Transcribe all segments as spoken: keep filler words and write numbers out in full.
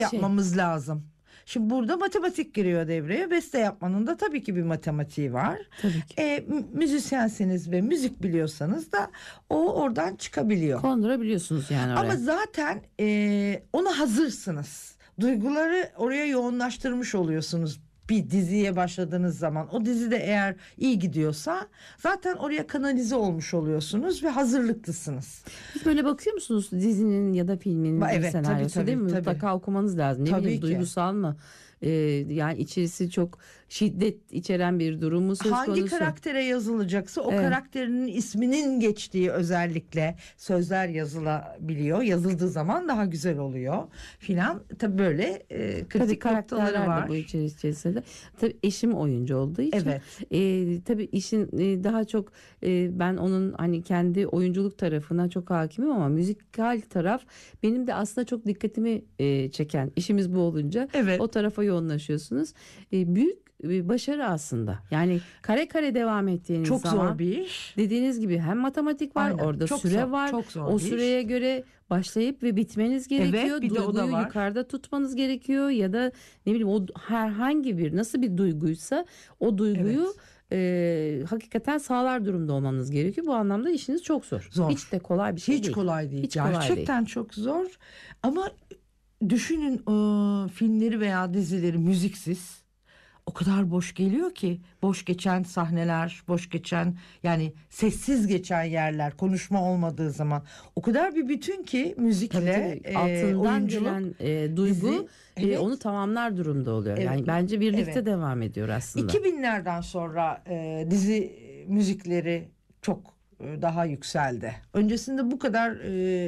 Şey, yapmamız lazım. Şimdi burada matematik giriyor devreye. Beste yapmanın da tabii ki bir matematiği var. tabii ki. E, m- müzisyenseniz ve müzik biliyorsanız da o oradan çıkabiliyor. Kondurabiliyorsunuz yani oraya. Ama zaten e, ona hazırsınız. Duyguları oraya yoğunlaştırmış oluyorsunuz. Bir diziye başladığınız zaman o dizide eğer iyi gidiyorsa zaten oraya kanalize olmuş oluyorsunuz ve hazırlıklısınız. Hiç böyle bakıyor musunuz dizinin ya da filmin Ba- bir evet, tabii, senaryosu tabii, değil mi? tabii. Mutlaka okumanız lazım. Ne Tabii bileyim ki. duygusal mı? Ee, yani içerisi çok şiddet içeren bir durum mu söz Hangi konusu? karaktere yazılacaksa o Evet. karakterinin isminin geçtiği özellikle sözler yazılabiliyor. Yazıldığı zaman daha güzel oluyor filan. Tabii böyle e, Tabii kritik karakterler noktaları var. de bu içerisinde. Tabii eşim oyuncu olduğu için. Evet. E, tabii işin e, daha çok e, ben onun hani kendi oyunculuk tarafına çok hakimim ama müzikal taraf benim de aslında çok dikkatimi e, çeken. İşimiz bu olunca Evet. o tarafa yoğunlaşıyorsunuz. E, büyük bir başarı aslında. Yani kare kare devam ettiğiniz Çok zaman zor bir iş. dediğiniz gibi hem matematik var, Aynen. orada Çok süre zor, var. çok zor O bir iş. süreye göre başlayıp ve bitmeniz gerekiyor. Evet, bir de o da Duyguyu var. yukarıda tutmanız gerekiyor ya da ne bileyim o herhangi bir nasıl bir duyguysa o duyguyu e, hakikaten sağlar durumda olmanız gerekiyor. Bu anlamda işiniz çok zor. Zor. Hiç de kolay bir şey Hiç değil. kolay değil. Hiç kolay değil. Gerçekten çok zor. Ama düşünün e, filmleri veya dizileri müziksiz. O kadar boş geliyor ki boş geçen sahneler, boş geçen yani sessiz geçen yerler, konuşma olmadığı zaman o kadar bir bütün ki müzikle Tabii, tabii. e, Altından oyunculuk, gelen e, duygu dizi, e, evet. onu tamamlar durumda oluyor. Evet. Yani bence birlikte Evet. devam ediyor aslında. iki binlerden sonra e, dizi müzikleri çok e, daha yükseldi. Öncesinde bu kadar e,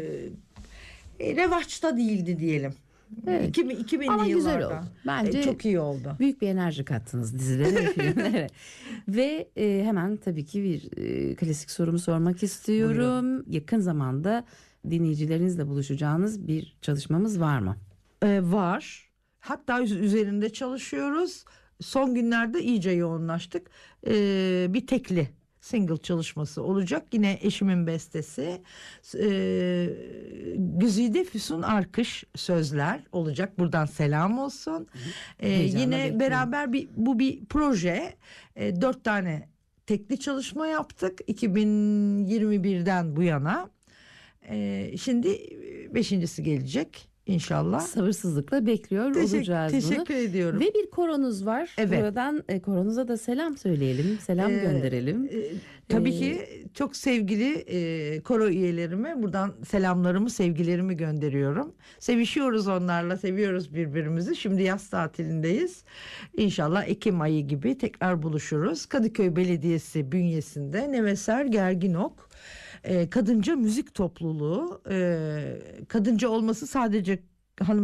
e, revaçta değildi diyelim. Evet. iki bin, iki binli Ama güzel yıllarda. oldu. Bence E, çok iyi oldu. büyük bir enerji kattınız dizilere ve filmlere. Ve e, hemen tabii ki bir e, klasik sorumu sormak istiyorum. Yakın zamanda dinleyicilerinizle buluşacağınız bir çalışmamız var mı? E, var. Hatta üz- üzerinde çalışıyoruz. Son günlerde iyice yoğunlaştık. E, bir tekli single çalışması olacak. Yine eşimin bestesi. E, Güzide Füsun Arkış sözler olacak. Buradan selam olsun. E, Heyecanla yine bekliyorum. beraber bir bu bir proje. E, dört tane tekli çalışma yaptık. iki bin yirmi birden bu yana. E, şimdi beşincisi gelecek. İnşallah. Sabırsızlıkla bekliyor Teşekkür- olacağız bunu. teşekkür ediyorum. Ve bir koronuz var. Evet. Buradan e, koronuza da selam söyleyelim. Selam Ee, gönderelim. e, tabii Ee, ki çok sevgili e, koro üyelerime buradan selamlarımı, sevgilerimi gönderiyorum. Sevişiyoruz onlarla, seviyoruz birbirimizi. Şimdi yaz tatilindeyiz. İnşallah Ekim ayı gibi tekrar buluşuruz. Kadıköy Belediyesi bünyesinde Neveser Gerginok e, kadınca müzik topluluğu. E, kadınca olması sadece hanım